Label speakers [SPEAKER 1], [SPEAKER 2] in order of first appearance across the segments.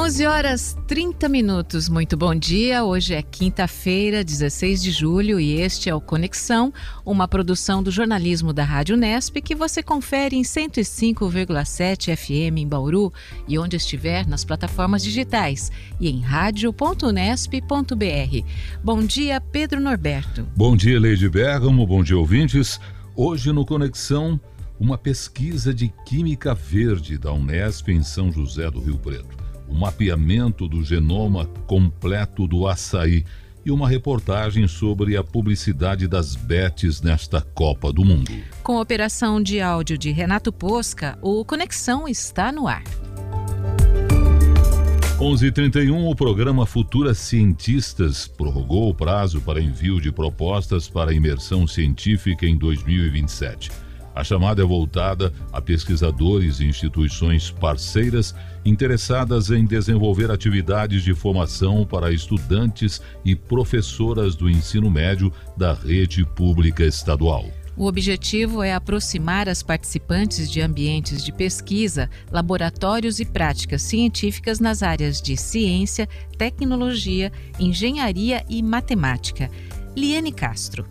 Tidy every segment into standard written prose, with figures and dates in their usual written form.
[SPEAKER 1] 11h30. Muito bom dia. Hoje é quinta-feira, 16 de julho, e este é o Conexão, uma produção do jornalismo da Rádio Unesp que você confere em 105,7 FM em Bauru e onde estiver nas plataformas digitais e em radio.unesp.br. Bom dia, Pedro Norberto.
[SPEAKER 2] Bom dia, Leide Bergamo. Bom dia, ouvintes. Hoje no Conexão, uma pesquisa de Química Verde da Unesp em São José do Rio Preto. O mapeamento do genoma completo do açaí e uma reportagem sobre a publicidade das bets nesta Copa do Mundo.
[SPEAKER 1] Com operação de áudio de Renato Posca, o Conexão está no ar.
[SPEAKER 2] 11h31, o programa Futuras Cientistas prorrogou o prazo para envio de propostas para imersão científica em 2027. A chamada é voltada a pesquisadores e instituições parceiras interessadas em desenvolver atividades de formação para estudantes e professoras do ensino médio da rede pública estadual.
[SPEAKER 1] O objetivo é aproximar as participantes de ambientes de pesquisa, laboratórios e práticas científicas nas áreas de ciência, tecnologia, engenharia e matemática. Liane Castro.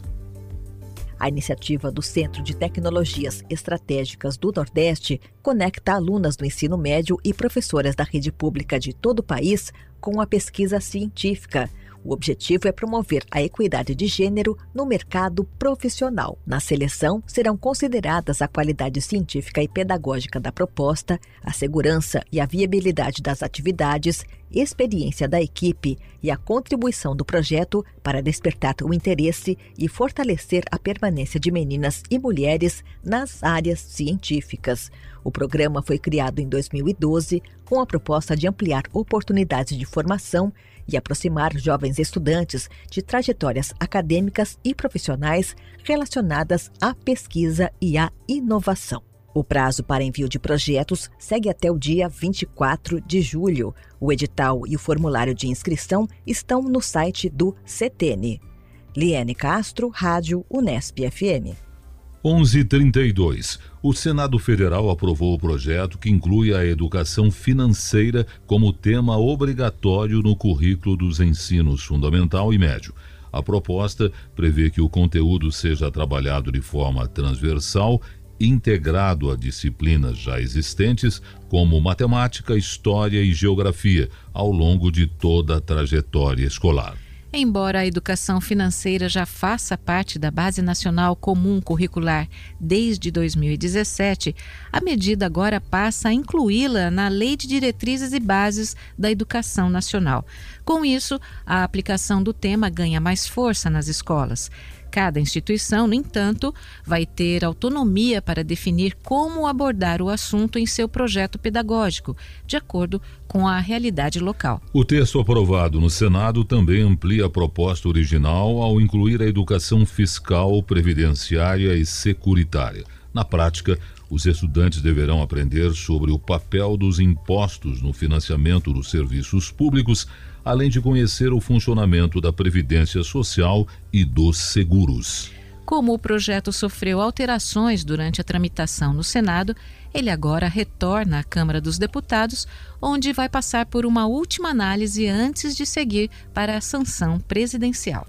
[SPEAKER 3] A iniciativa do Centro de Tecnologias Estratégicas do Nordeste conecta alunas do ensino médio e professoras da rede pública de todo o país com a pesquisa científica. O objetivo é promover a equidade de gênero no mercado profissional. Na seleção, serão consideradas a qualidade científica e pedagógica da proposta, a segurança e a viabilidade das atividades, experiência da equipe e a contribuição do projeto para despertar o interesse e fortalecer a permanência de meninas e mulheres nas áreas científicas. O programa foi criado em 2012 com a proposta de ampliar oportunidades de formação e aproximar jovens estudantes de trajetórias acadêmicas e profissionais relacionadas à pesquisa e à inovação. O prazo para envio de projetos segue até o dia 24 de julho. O edital e o formulário de inscrição estão no site do CTN. Liane Castro, Rádio Unesp FM.
[SPEAKER 2] 11h32. O Senado Federal aprovou o projeto que inclui a educação financeira como tema obrigatório no currículo dos ensinos fundamental e médio. A proposta prevê que o conteúdo seja trabalhado de forma transversal, integrado a disciplinas já existentes, como matemática, história e geografia, ao longo de toda a trajetória escolar.
[SPEAKER 1] Embora a educação financeira já faça parte da Base Nacional Comum Curricular desde 2017, a medida agora passa a incluí-la na Lei de Diretrizes e Bases da Educação Nacional. Com isso, a aplicação do tema ganha mais força nas escolas. Cada instituição, no entanto, vai ter autonomia para definir como abordar o assunto em seu projeto pedagógico, de acordo com a realidade local.
[SPEAKER 2] O texto aprovado no Senado também amplia a proposta original ao incluir a educação fiscal, previdenciária e securitária. Na prática, os estudantes deverão aprender sobre o papel dos impostos no financiamento dos serviços públicos, além de conhecer o funcionamento da Previdência Social e dos seguros.
[SPEAKER 1] Como o projeto sofreu alterações durante a tramitação no Senado, ele agora retorna à Câmara dos Deputados, onde vai passar por uma última análise antes de seguir para a sanção presidencial.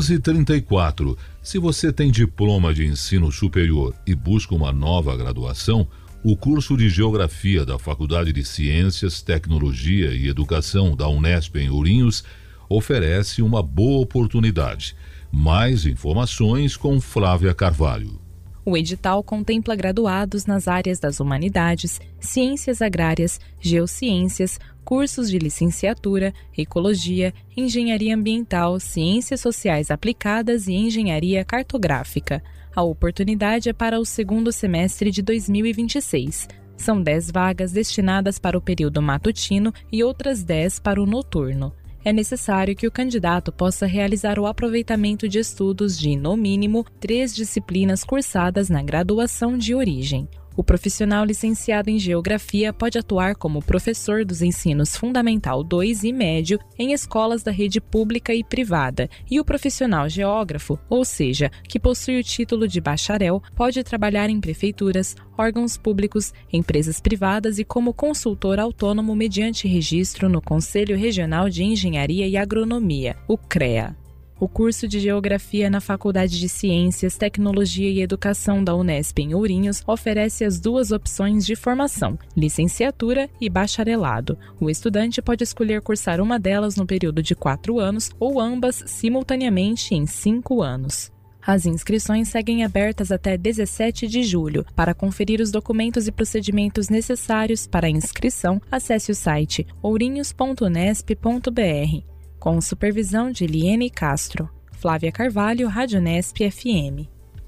[SPEAKER 2] 11h34. Se você tem diploma de ensino superior e busca uma nova graduação, o curso de Geografia da Faculdade de Ciências, Tecnologia e Educação da Unesp em Ourinhos oferece uma boa oportunidade. Mais informações com Flávia Carvalho.
[SPEAKER 4] O edital contempla graduados nas áreas das humanidades, ciências agrárias, geociências, cursos de licenciatura, ecologia, engenharia ambiental, ciências sociais aplicadas e engenharia cartográfica. A oportunidade é para o segundo semestre de 2026. São 10 vagas destinadas para o período matutino e outras 10 para o noturno. É necessário que o candidato possa realizar o aproveitamento de estudos de, no mínimo, 3 disciplinas cursadas na graduação de origem. O profissional licenciado em Geografia pode atuar como professor dos ensinos Fundamental 2 e Médio em escolas da rede pública e privada, e o profissional geógrafo, ou seja, que possui o título de bacharel, pode trabalhar em prefeituras, órgãos públicos, empresas privadas e como consultor autônomo mediante registro no Conselho Regional de Engenharia e Agronomia, o CREA. O curso de Geografia na Faculdade de Ciências, Tecnologia e Educação da Unesp em Ourinhos oferece as duas opções de formação, licenciatura e bacharelado. O estudante pode escolher cursar uma delas no período de 4 anos ou ambas simultaneamente em 5 anos. As inscrições seguem abertas até 17 de julho. Para conferir os documentos e procedimentos necessários para a inscrição, acesse o site ourinhos.unesp.br. Com supervisão de Eliene Castro. Flávia Carvalho, Rádio Unesp FM.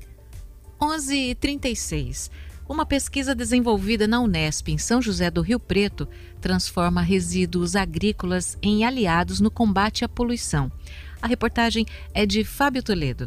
[SPEAKER 1] 11h36. Uma pesquisa desenvolvida na Unesp em São José do Rio Preto transforma resíduos agrícolas em aliados no combate à poluição. A reportagem é de Fábio Toledo.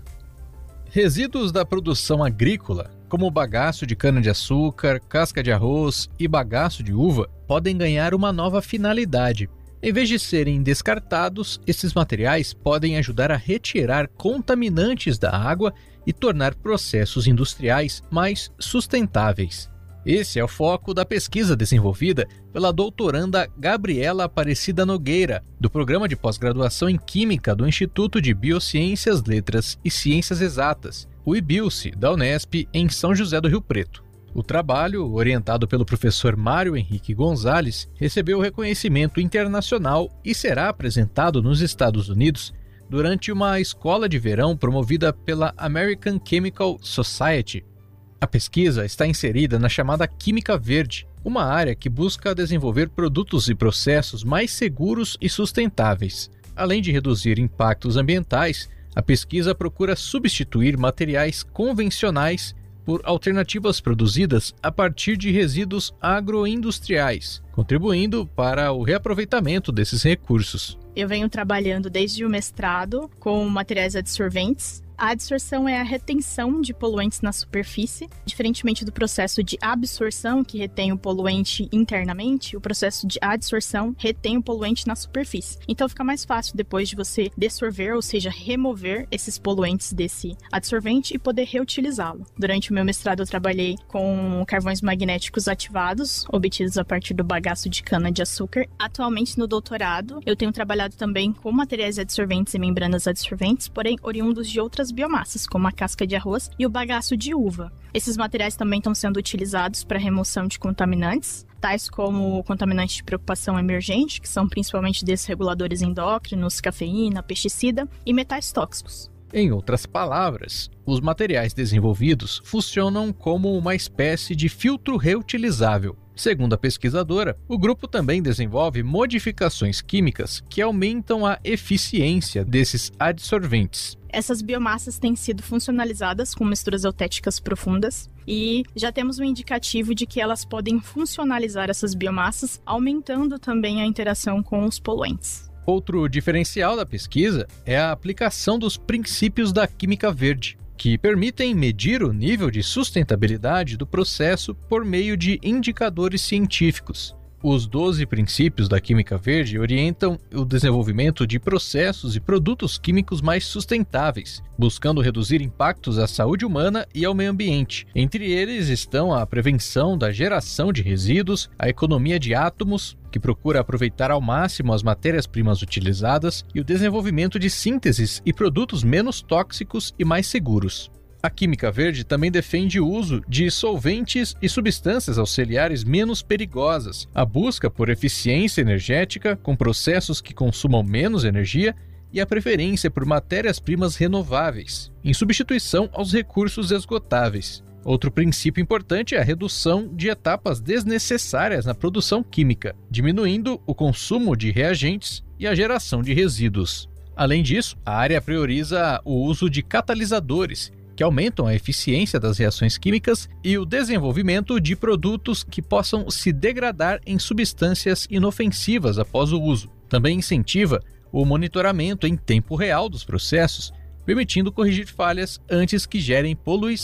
[SPEAKER 5] Resíduos da produção agrícola, como bagaço de cana-de-açúcar, casca de arroz e bagaço de uva, podem ganhar uma nova finalidade. Em vez de serem descartados, esses materiais podem ajudar a retirar contaminantes da água e tornar processos industriais mais sustentáveis. Esse é o foco da pesquisa desenvolvida pela doutoranda Gabriela Aparecida Nogueira, do Programa de Pós-Graduação em Química do Instituto de Biociências, Letras e Ciências Exatas, o IBILCE, da Unesp, em São José do Rio Preto. O trabalho, orientado pelo professor Mário Henrique Gonzalez, recebeu reconhecimento internacional e será apresentado nos Estados Unidos durante uma escola de verão promovida pela American Chemical Society. A pesquisa está inserida na chamada Química Verde, uma área que busca desenvolver produtos e processos mais seguros e sustentáveis. Além de reduzir impactos ambientais, a pesquisa procura substituir materiais convencionais por alternativas produzidas a partir de resíduos agroindustriais, contribuindo para o reaproveitamento desses recursos.
[SPEAKER 6] Eu venho trabalhando desde o mestrado com materiais adsorventes. A adsorção é a retenção de poluentes na superfície. Diferentemente do processo de absorção, que retém o poluente internamente, o processo de adsorção retém o poluente na superfície. Então fica mais fácil depois de você dessorver, ou seja, remover esses poluentes desse adsorvente e poder reutilizá-lo. Durante o meu mestrado eu trabalhei com carvões magnéticos ativados, obtidos a partir do bagaço de cana-de-açúcar. Atualmente no doutorado eu tenho trabalhado também com materiais adsorventes e membranas adsorventes, porém oriundos de outras biomassas, como a casca de arroz e o bagaço de uva. Esses materiais também estão sendo utilizados para remoção de contaminantes, tais como contaminantes de preocupação emergente, que são principalmente desreguladores endócrinos, cafeína, pesticida e metais tóxicos.
[SPEAKER 5] Em outras palavras, os materiais desenvolvidos funcionam como uma espécie de filtro reutilizável. Segundo a pesquisadora, o grupo também desenvolve modificações químicas que aumentam a eficiência desses adsorventes.
[SPEAKER 6] Essas biomassas têm sido funcionalizadas com misturas eutéticas profundas e já temos um indicativo de que elas podem funcionalizar essas biomassas, aumentando também a interação com os poluentes.
[SPEAKER 5] Outro diferencial da pesquisa é a aplicação dos princípios da química verde, que permitem medir o nível de sustentabilidade do processo por meio de indicadores científicos. Os 12 princípios da química verde orientam o desenvolvimento de processos e produtos químicos mais sustentáveis, buscando reduzir impactos à saúde humana e ao meio ambiente. Entre eles estão a prevenção da geração de resíduos, a economia de átomos, que procura aproveitar ao máximo as matérias-primas utilizadas, e o desenvolvimento de sínteses e produtos menos tóxicos e mais seguros. A química verde também defende o uso de solventes e substâncias auxiliares menos perigosas, a busca por eficiência energética com processos que consumam menos energia e a preferência por matérias-primas renováveis, em substituição aos recursos esgotáveis. Outro princípio importante é a redução de etapas desnecessárias na produção química, diminuindo o consumo de reagentes e a geração de resíduos. Além disso, a área prioriza o uso de catalisadores, que aumentam a eficiência das reações químicas e o desenvolvimento de produtos que possam se degradar em substâncias inofensivas após o uso. Também incentiva o monitoramento em tempo real dos processos, permitindo corrigir falhas antes que gerem poluição.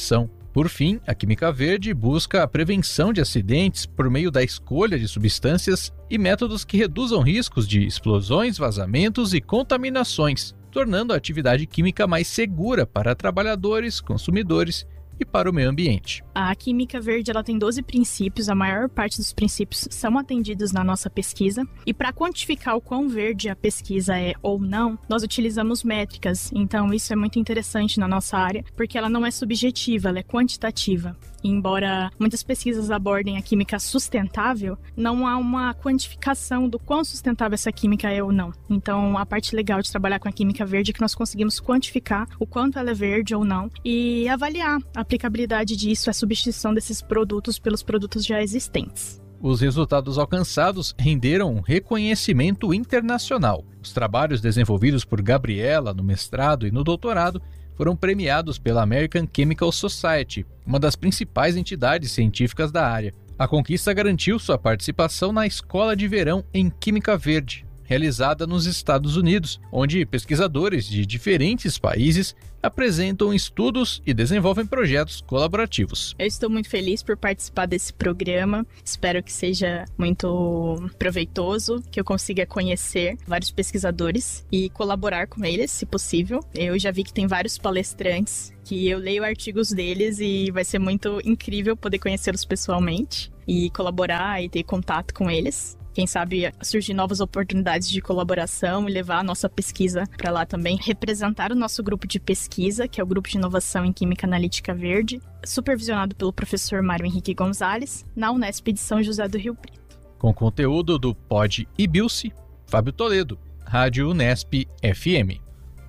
[SPEAKER 5] Por fim, a Química Verde busca a prevenção de acidentes por meio da escolha de substâncias e métodos que reduzam riscos de explosões, vazamentos e contaminações, tornando a atividade química mais segura para trabalhadores, consumidores e para o meio ambiente.
[SPEAKER 6] A Química Verde ela tem 12 princípios, a maior parte dos princípios são atendidos na nossa pesquisa. E para quantificar o quão verde a pesquisa é ou não, nós utilizamos métricas. Então isso é muito interessante na nossa área, porque ela não é subjetiva, ela é quantitativa. E embora muitas pesquisas abordem a química sustentável, não há uma quantificação do quão sustentável essa química é ou não. Então, a parte legal de trabalhar com a Química Verde é que nós conseguimos quantificar o quanto ela é verde ou não e avaliar a aplicabilidade disso, a substituição desses produtos pelos produtos já existentes.
[SPEAKER 5] Os resultados alcançados renderam um reconhecimento internacional. Os trabalhos desenvolvidos por Gabriela no mestrado e no doutorado foram premiados pela American Chemical Society, uma das principais entidades científicas da área. A conquista garantiu sua participação na Escola de Verão em Química Verde, realizada nos Estados Unidos, onde pesquisadores de diferentes países apresentam estudos e desenvolvem projetos colaborativos.
[SPEAKER 6] Eu estou muito feliz por participar desse programa. Espero que seja muito proveitoso, que eu consiga conhecer vários pesquisadores e colaborar com eles, se possível. Eu já vi que tem vários palestrantes que eu leio artigos deles e vai ser muito incrível poder conhecê-los pessoalmente e colaborar e ter contato com eles. Quem sabe surgir novas oportunidades de colaboração e levar a nossa pesquisa para lá também. Representar o nosso grupo de pesquisa, que é o Grupo de Inovação em Química Analítica Verde, supervisionado pelo professor Mário Henrique Gonzalez, na Unesp de São José do Rio Preto.
[SPEAKER 5] Com conteúdo do Pod e Bilce, Fábio Toledo, Rádio Unesp FM.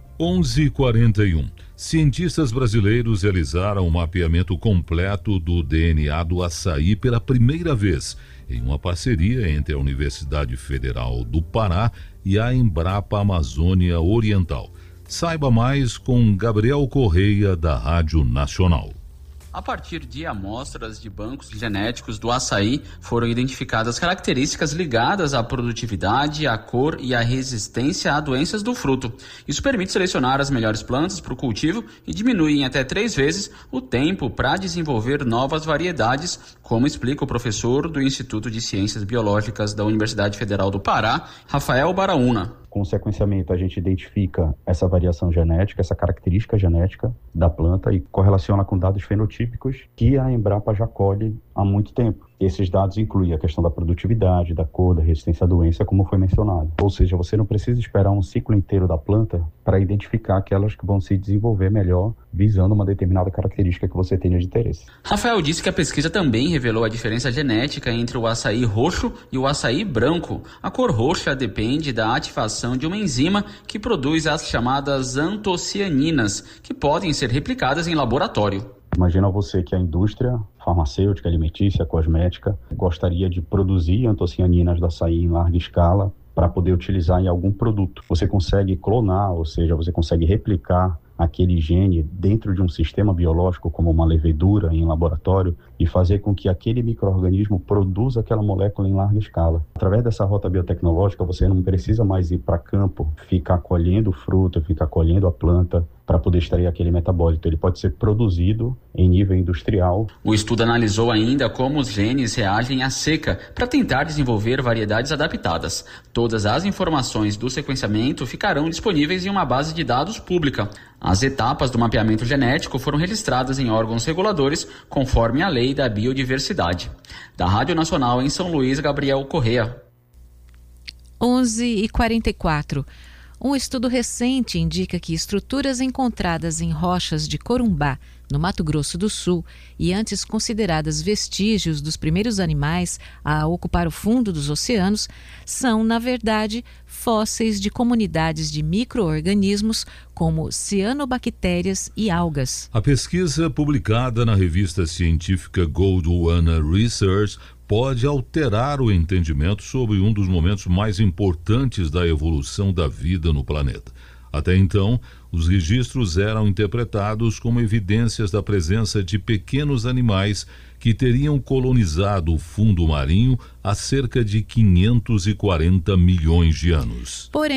[SPEAKER 2] 11h41. Cientistas brasileiros realizaram um mapeamento completo do DNA do açaí pela primeira vez, em uma parceria entre a Universidade Federal do Pará e a Embrapa Amazônia Oriental. Saiba mais com Gabriel Correia, da Rádio Nacional.
[SPEAKER 7] A partir de amostras de bancos genéticos do açaí, foram identificadas características ligadas à produtividade, à cor e à resistência a doenças do fruto. Isso permite selecionar as melhores plantas para o cultivo e diminui em até 3 vezes o tempo para desenvolver novas variedades, como explica o professor do Instituto de Ciências Biológicas da Universidade Federal do Pará, Rafael Baraúna.
[SPEAKER 8] Com o sequenciamento, a gente identifica essa variação genética, essa característica genética da planta e correlaciona com dados fenotípicos que a Embrapa já colhe há muito tempo. Esses dados incluem a questão da produtividade, da cor, da resistência à doença, como foi mencionado. Ou seja, você não precisa esperar um ciclo inteiro da planta para identificar aquelas que vão se desenvolver melhor, visando uma determinada característica que você tenha de interesse.
[SPEAKER 7] Rafael disse que a pesquisa também revelou a diferença genética entre o açaí roxo e o açaí branco. A cor roxa depende da ativação de uma enzima que produz as chamadas antocianinas, que podem ser replicadas em laboratório.
[SPEAKER 8] Imagina você que a indústria farmacêutica, alimentícia, cosmética gostaria de produzir antocianinas do açaí em larga escala para poder utilizar em algum produto. Você consegue clonar, ou seja, você consegue replicar aquele gene dentro de um sistema biológico, como uma levedura em laboratório, e fazer com que aquele micro-organismo produza aquela molécula em larga escala. Através dessa rota biotecnológica, você não precisa mais ir para campo, ficar colhendo o fruto, ficar colhendo a planta, para poder extrair aquele metabólito. Ele pode ser produzido em nível industrial.
[SPEAKER 7] O estudo analisou ainda como os genes reagem à seca para tentar desenvolver variedades adaptadas. Todas as informações do sequenciamento ficarão disponíveis em uma base de dados pública. As etapas do mapeamento genético foram registradas em órgãos reguladores, conforme a Lei da Biodiversidade. Da Rádio Nacional em São Luís, Gabriel Correia.
[SPEAKER 1] 11h44. Um estudo recente indica que estruturas encontradas em rochas de Corumbá, no Mato Grosso do Sul, e antes consideradas vestígios dos primeiros animais a ocupar o fundo dos oceanos, são, na verdade, fósseis de comunidades de micro-organismos como cianobactérias e algas.
[SPEAKER 2] A pesquisa, publicada na revista científica Gondwana Research, pode alterar o entendimento sobre um dos momentos mais importantes da evolução da vida no planeta. Até então, os registros eram interpretados como evidências da presença de pequenos animais que teriam colonizado o fundo marinho há cerca de 540 milhões de anos.
[SPEAKER 1] Porém,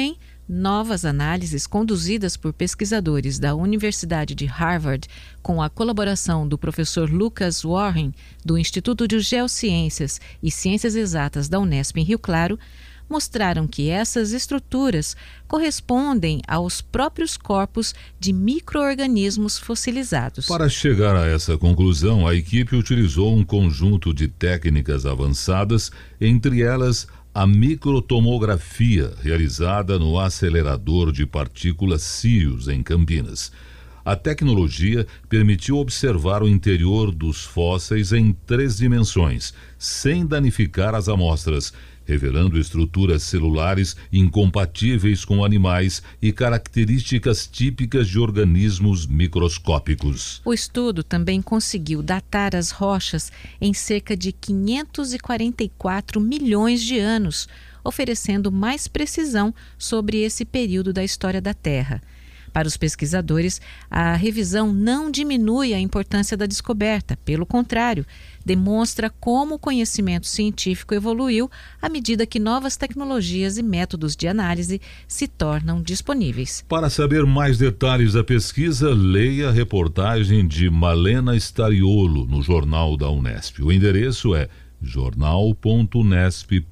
[SPEAKER 1] Novas análises conduzidas por pesquisadores da Universidade de Harvard, com a colaboração do professor Lucas Warren, do Instituto de Geociências e Ciências Exatas da Unesp em Rio Claro, mostraram que essas estruturas correspondem aos próprios corpos de micro-organismos fossilizados.
[SPEAKER 2] Para chegar a essa conclusão, a equipe utilizou um conjunto de técnicas avançadas, entre elas a microtomografia, realizada no acelerador de partículas Sirius, em Campinas. A tecnologia permitiu observar o interior dos fósseis em 3 dimensões, sem danificar as amostras, revelando estruturas celulares incompatíveis com animais e características típicas de organismos microscópicos.
[SPEAKER 1] O estudo também conseguiu datar as rochas em cerca de 544 milhões de anos, oferecendo mais precisão sobre esse período da história da Terra. Para os pesquisadores, a revisão não diminui a importância da descoberta, pelo contrário, demonstra como o conhecimento científico evoluiu à medida que novas tecnologias e métodos de análise se tornam disponíveis.
[SPEAKER 2] Para saber mais detalhes da pesquisa, leia a reportagem de Malena Stariolo no Jornal da Unesp. O endereço é jornal.unesp.br.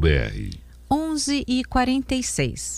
[SPEAKER 1] 11h46.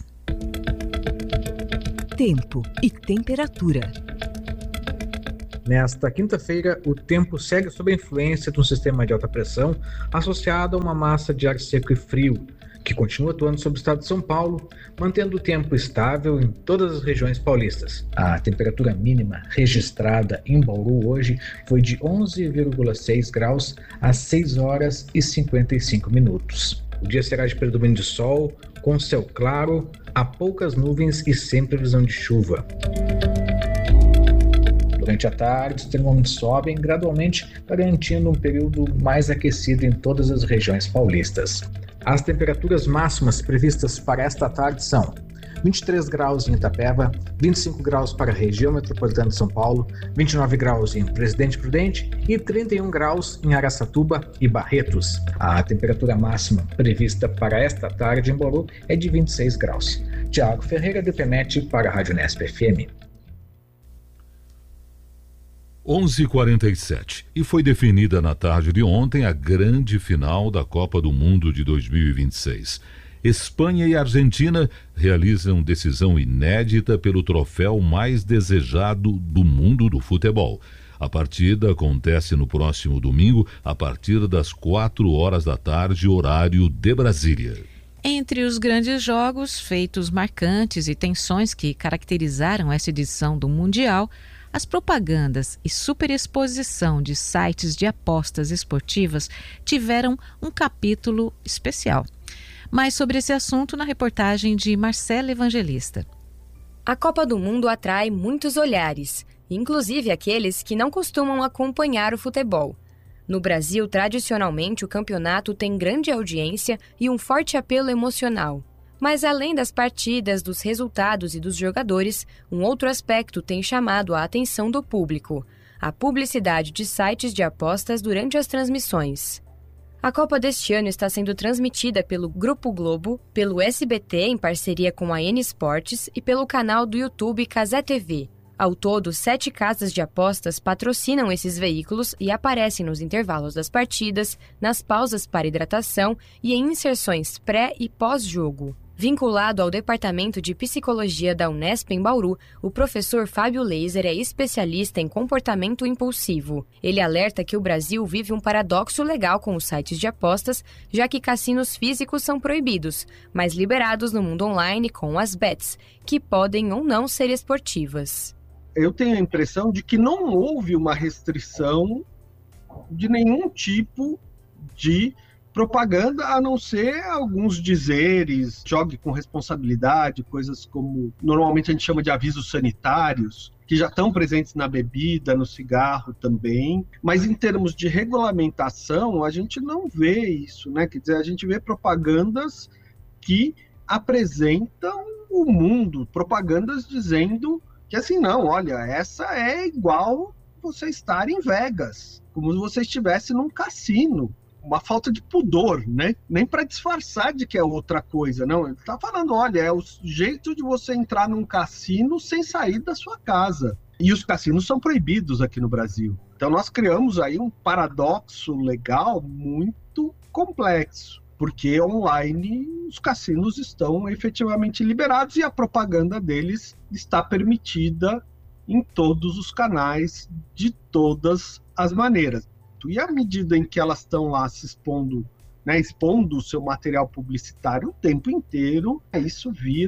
[SPEAKER 3] Tempo e temperatura.
[SPEAKER 9] Nesta quinta-feira, o tempo segue sob a influência de um sistema de alta pressão associado a uma massa de ar seco e frio, que continua atuando sobre o estado de São Paulo, mantendo o tempo estável em todas as regiões paulistas. A temperatura mínima registrada em Bauru hoje foi de 11,6 graus às 6 horas e 55 minutos. O dia será de predomínio de sol, com céu claro, há poucas nuvens e sem previsão de chuva. Durante a tarde, os termômetros sobem gradualmente, garantindo um período mais aquecido em todas as regiões paulistas. As temperaturas máximas previstas para esta tarde são 23 graus em Itapeva, 25 graus para a região metropolitana de São Paulo, 29 graus em Presidente Prudente e 31 graus em Araçatuba e Barretos. A temperatura máxima prevista para esta tarde em Bauru é de 26 graus. Tiago Ferreira, do PEMET, para a Rádio Unesp FM.
[SPEAKER 2] 11h47. E foi definida na tarde de ontem a grande final da Copa do Mundo de 2026. Espanha e Argentina realizam decisão inédita pelo troféu mais desejado do mundo do futebol. A partida acontece no próximo domingo, a partir das 4 horas da tarde, horário de Brasília.
[SPEAKER 1] Entre os grandes jogos, feitos marcantes e tensões que caracterizaram essa edição do Mundial, as propagandas e superexposição de sites de apostas esportivas tiveram um capítulo especial. Mais sobre esse assunto na reportagem de Marcela Evangelista.
[SPEAKER 10] A Copa do Mundo atrai muitos olhares, inclusive aqueles que não costumam acompanhar o futebol. No Brasil, tradicionalmente, o campeonato tem grande audiência e um forte apelo emocional. Mas além das partidas, dos resultados e dos jogadores, um outro aspecto tem chamado a atenção do público: a publicidade de sites de apostas durante as transmissões. A Copa deste ano está sendo transmitida pelo Grupo Globo, pelo SBT em parceria com a N Esportes e pelo canal do YouTube Cazé TV. Ao todo, 7 casas de apostas patrocinam esses veículos e aparecem nos intervalos das partidas, nas pausas para hidratação e em inserções pré- e pós-jogo. Vinculado ao Departamento de Psicologia da Unesp em Bauru, o professor Fábio Leiser é especialista em comportamento impulsivo. Ele alerta que o Brasil vive um paradoxo legal com os sites de apostas, já que cassinos físicos são proibidos, mas liberados no mundo online com as bets, que podem ou não ser esportivas.
[SPEAKER 11] Eu tenho a impressão de que não houve uma restrição de nenhum tipo de propaganda, a não ser alguns dizeres, jogue com responsabilidade, coisas como normalmente a gente chama de avisos sanitários, que já estão presentes na bebida, no cigarro também, mas em termos de regulamentação, a gente não vê isso, né? Quer dizer, a gente vê propagandas que apresentam o mundo, propagandas dizendo que assim, não, olha, essa é igual você estar em Vegas, como se você estivesse num cassino. uma falta de pudor, né? Nem para disfarçar de que é outra coisa, não. Ele está falando, olha, é o jeito de você entrar num cassino sem sair da sua casa. E os cassinos são proibidos aqui no Brasil. Então nós criamos aí um paradoxo legal muito complexo, porque online os cassinos estão efetivamente liberados e a propaganda deles está permitida em todos os canais, de todas as maneiras. E à medida em que elas estão lá se expondo, né, expondo o seu material publicitário o tempo inteiro, isso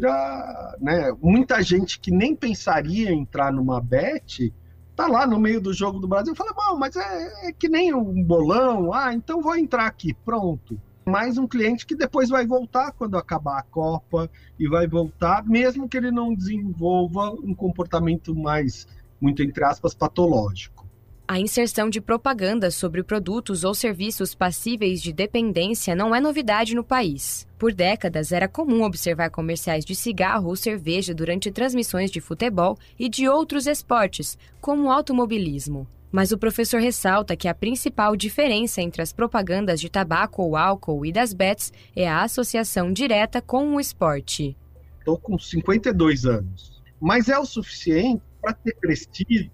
[SPEAKER 11] vira, né, muita gente que nem pensaria em entrar numa bet, tá lá no meio do jogo do Brasil e fala, bom, mas é que nem um bolão, então vou entrar aqui, pronto. Mais um cliente que depois vai voltar quando acabar a Copa e vai voltar, mesmo que ele não desenvolva um comportamento mais, muito entre aspas, patológico.
[SPEAKER 10] A inserção de propaganda sobre produtos ou serviços passíveis de dependência não é novidade no país. Por décadas, era comum observar comerciais de cigarro ou cerveja durante transmissões de futebol e de outros esportes, como o automobilismo. Mas o professor ressalta que a principal diferença entre as propagandas de tabaco ou álcool e das bets é a associação direta com o esporte.
[SPEAKER 11] Estou com 52 anos, mas é o suficiente para ter crescido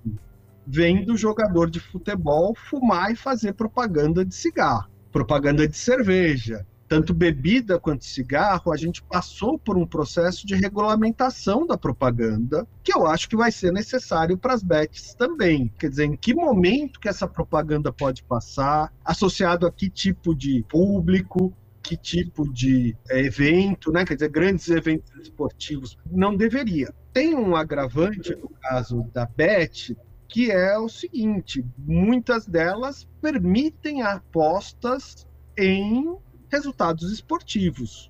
[SPEAKER 11] vendo jogador de futebol fumar e fazer propaganda de cigarro, propaganda de cerveja. Tanto bebida quanto cigarro, a gente passou por um processo de regulamentação da propaganda, que eu acho que vai ser necessário para as bets também. Quer dizer, em que momento que essa propaganda pode passar, associado a que tipo de público, que tipo de evento, né? Quer dizer, grandes eventos esportivos. Não deveria. Tem um agravante no caso da bet, que é o seguinte, muitas delas permitem apostas em resultados esportivos.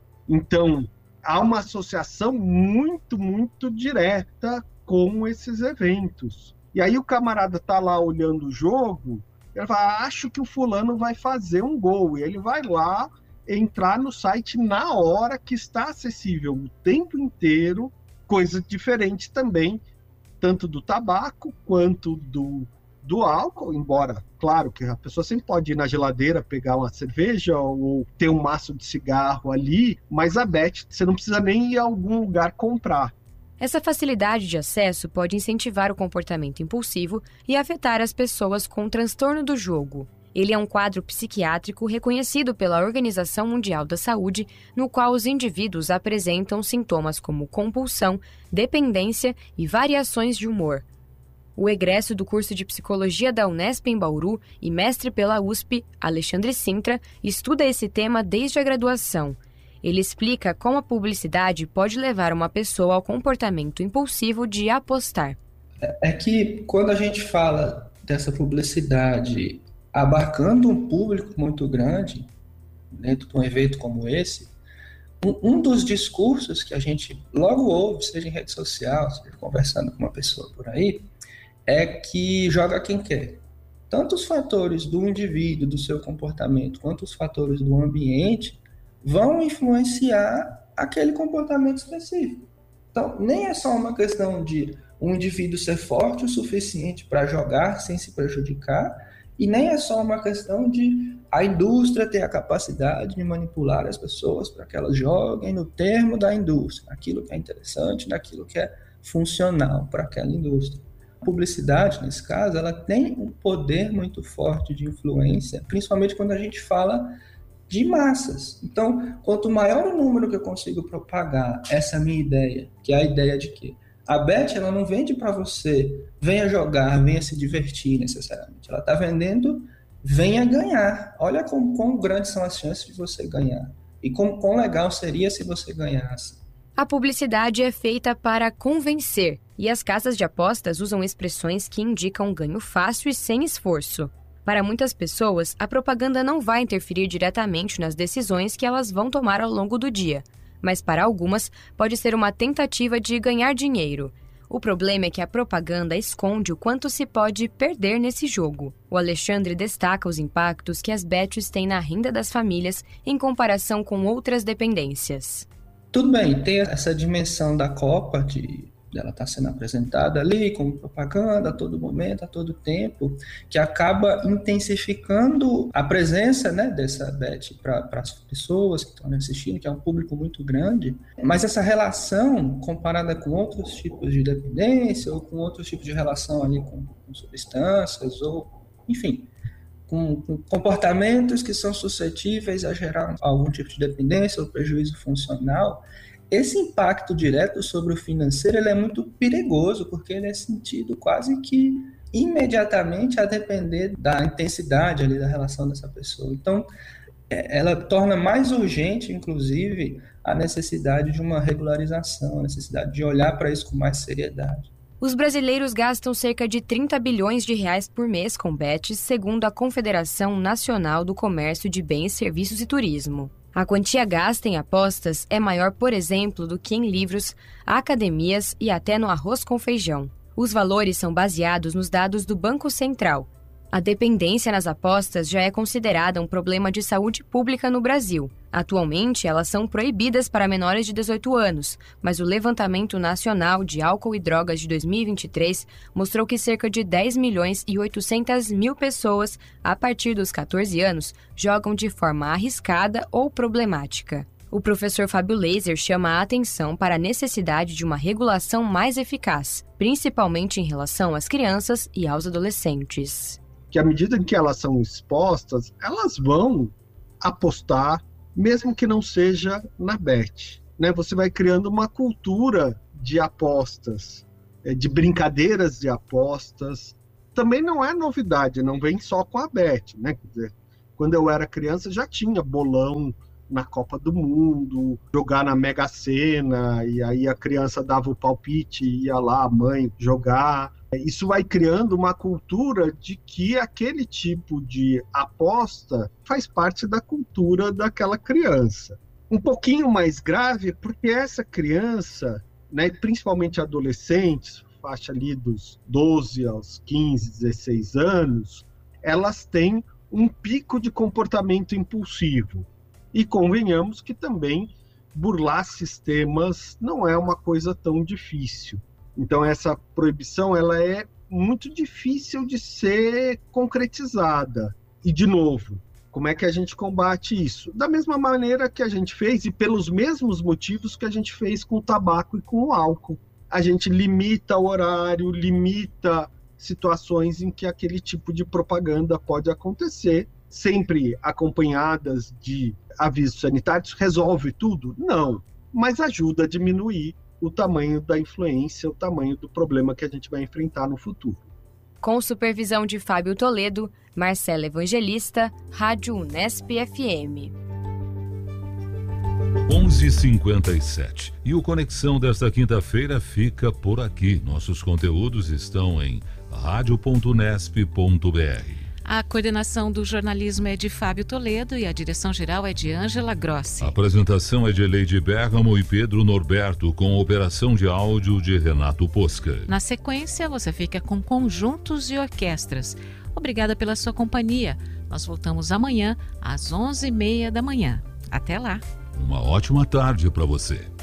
[SPEAKER 11] Então, há uma associação muito, muito direta com esses eventos. E aí o camarada está lá olhando o jogo, ele fala, acho que o fulano vai fazer um gol. E ele vai lá entrar no site na hora que está acessível o tempo inteiro, coisa diferente também, tanto do tabaco quanto do álcool, embora, claro, que a pessoa sempre pode ir na geladeira pegar uma cerveja ou ter um maço de cigarro ali, mas a bet, você não precisa nem ir a algum lugar comprar.
[SPEAKER 10] Essa facilidade de acesso pode incentivar o comportamento impulsivo e afetar as pessoas com transtorno do jogo. Ele é um quadro psiquiátrico reconhecido pela Organização Mundial da Saúde, no qual os indivíduos apresentam sintomas como compulsão, dependência e variações de humor. O egresso do curso de Psicologia da Unesp em Bauru e mestre pela USP, Alexandre Sintra, estuda esse tema desde a graduação. Ele explica como a publicidade pode levar uma pessoa ao comportamento impulsivo de apostar.
[SPEAKER 12] É que quando a gente fala dessa publicidade abarcando um público muito grande, dentro de um evento como esse, um dos discursos que a gente logo ouve, seja em rede social, seja conversando com uma pessoa por aí, é que joga quem quer. Tanto os fatores do indivíduo, do seu comportamento, quanto os fatores do ambiente vão influenciar aquele comportamento específico. Então, nem é só uma questão de um indivíduo ser forte o suficiente para jogar sem se prejudicar, e nem é só uma questão de a indústria ter a capacidade de manipular as pessoas para que elas joguem no termo da indústria, naquilo que é interessante, naquilo que é funcional para aquela indústria. A publicidade, nesse caso, ela tem um poder muito forte de influência, principalmente quando a gente fala de massas. Então, quanto maior o número que eu consigo propagar essa minha ideia, que é a ideia de que a bet, ela não vende para você, venha jogar, venha se divertir necessariamente. Ela está vendendo, venha ganhar. Olha quão grandes são as chances de você ganhar. E quão legal seria se você ganhasse.
[SPEAKER 10] A publicidade é feita para convencer, e as casas de apostas usam expressões que indicam ganho fácil e sem esforço. Para muitas pessoas, a propaganda não vai interferir diretamente nas decisões que elas vão tomar ao longo do dia, mas para algumas pode ser uma tentativa de ganhar dinheiro. O problema é que a propaganda esconde o quanto se pode perder nesse jogo. O Alexandre destaca os impactos que as bets têm na renda das famílias em comparação com outras dependências.
[SPEAKER 12] Tudo bem, tem essa dimensão da Copa, dela está sendo apresentada ali como propaganda a todo momento, a todo tempo, que acaba intensificando a presença, né, dessa bet para as pessoas que estão assistindo, que é um público muito grande. Mas essa relação, comparada com outros tipos de dependência ou com outros tipos de relação ali com substâncias ou, enfim, com comportamentos que são suscetíveis a gerar algum tipo de dependência ou prejuízo funcional, esse impacto direto sobre o financeiro ele é muito perigoso, porque ele é sentido quase que imediatamente a depender da intensidade ali da relação dessa pessoa. Então, ela torna mais urgente, inclusive, a necessidade de uma regularização, a necessidade de olhar para isso com mais seriedade.
[SPEAKER 10] Os brasileiros gastam cerca de 30 bilhões de reais por mês com bets, segundo a Confederação Nacional do Comércio de Bens, Serviços e Turismo. A quantia gasta em apostas é maior, por exemplo, do que em livros, academias e até no arroz com feijão. Os valores são baseados nos dados do Banco Central. A dependência nas apostas já é considerada um problema de saúde pública no Brasil. Atualmente, elas são proibidas para menores de 18 anos, mas o Levantamento Nacional de Álcool e Drogas de 2023 mostrou que cerca de 10 milhões e 800 mil pessoas, a partir dos 14 anos, jogam de forma arriscada ou problemática. O professor Fábio Laser chama a atenção para a necessidade de uma regulação mais eficaz, principalmente em relação às crianças e aos adolescentes.
[SPEAKER 11] Que à medida em que elas são expostas, elas vão apostar, mesmo que não seja na bet, né? Você vai criando uma cultura de apostas, de brincadeiras de apostas. Também não é novidade, não vem só com a bet, né? Quer dizer, quando eu era criança já tinha bolão na Copa do Mundo, jogar na Mega Sena, e aí a criança dava o palpite e ia lá a mãe jogar. Isso vai criando uma cultura de que aquele tipo de aposta faz parte da cultura daquela criança. Um pouquinho mais grave, porque essa criança, né, principalmente adolescentes, faixa ali dos 12 aos 15, 16 anos, elas têm um pico de comportamento impulsivo. E convenhamos que também burlar sistemas não é uma coisa tão difícil. Então essa proibição ela é muito difícil de ser concretizada. E de novo, como é que a gente combate isso? Da mesma maneira que a gente fez e pelos mesmos motivos que a gente fez com o tabaco e com o álcool. A gente limita o horário, limita situações em que aquele tipo de propaganda pode acontecer, sempre acompanhadas de avisos sanitários. Resolve tudo? Não, mas ajuda a diminuir o tamanho da influência, o tamanho do problema que a gente vai enfrentar no futuro.
[SPEAKER 10] Com supervisão de Fábio Toledo, Marcela Evangelista, Rádio Unesp FM.
[SPEAKER 2] 11h57. E o Conexão desta quinta-feira fica por aqui. Nossos conteúdos estão em radio.unesp.br.
[SPEAKER 1] A coordenação do jornalismo é de Fábio Toledo e a direção-geral é de Ângela Grossi.
[SPEAKER 2] A apresentação é de Leide Bergamo e Pedro Norberto, com operação de áudio de Renato Posca.
[SPEAKER 1] Na sequência, você fica com conjuntos e orquestras. Obrigada pela sua companhia. Nós voltamos amanhã, às 11h30 da manhã. Até lá.
[SPEAKER 2] Uma ótima tarde para você.